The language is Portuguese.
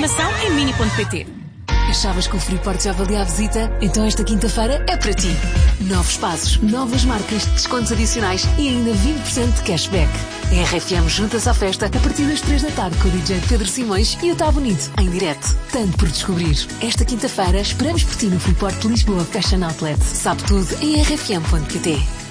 informação em mini.pt. Achavas que o Freeport já valia a visita? Então esta quinta-feira é para ti. Novos espaços, novas marcas, descontos adicionais e ainda 20% de cashback. A RFM junta-se à festa a partir das 3 da tarde com o DJ Pedro Simões e o Tá Bonito, em direto. Tanto por descobrir. Esta quinta-feira esperamos por ti no Freeport Lisboa Fashion Outlet. Sabe tudo em rfm.pt.